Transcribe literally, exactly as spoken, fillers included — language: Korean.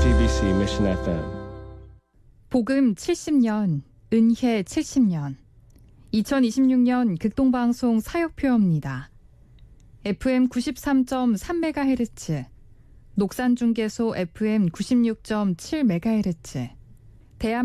제이티비씨 Mission 에프엠. 복음 칠십 년, 은혜 칠십 년. 이천이십육 년 극동방송 사역표입니다. 에프엠 구십삼 점 삼 메가헤르츠, 녹산중계소 에프엠 구십육 점 칠 메가헤르츠, 대한